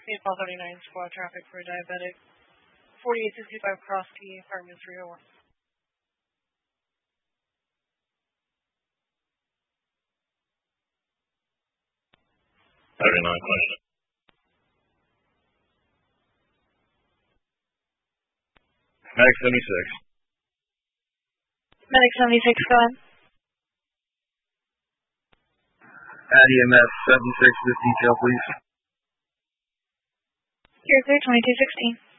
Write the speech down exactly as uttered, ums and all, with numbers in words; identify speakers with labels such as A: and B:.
A: eight Ball thirty-nine, squad traffic for a diabetic. forty-eight sixty-five Cross T, apartment three oh one.
B: thirty-nine question. Medic seventy-six.
A: Medic seventy-six, go ahead.
C: Add E M S seventy-six, this detail, please.
A: You're clear, twenty-two sixteen.